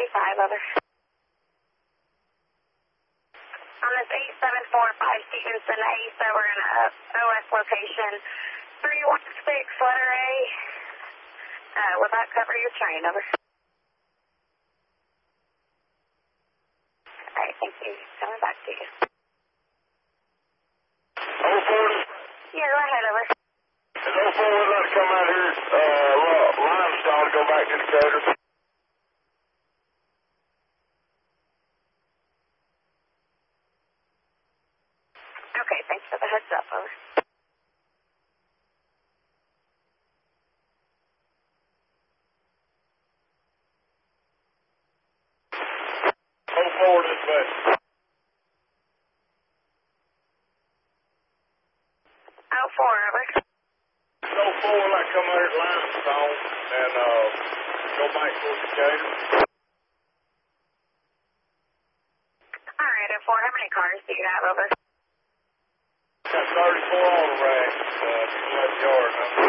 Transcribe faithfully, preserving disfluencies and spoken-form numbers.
fifty-five, over. On this eight seven four five Stevenson Ace over in a O S location three one six, letter A. Uh, will that cover your train, over? All right, thank you. Coming back to you. oh four. Yeah, go ahead, over. Is oh four would like to come out here, uh, limestone, go back to Decatur? Okay, thanks for the heads up, over. oh four this way. oh four, over. oh four would like to come out here, limestone, and, uh, go back to Decatur? All right, oh four, how many cars do you have, over? Got thirty-four on the rack, uh, left yard, huh?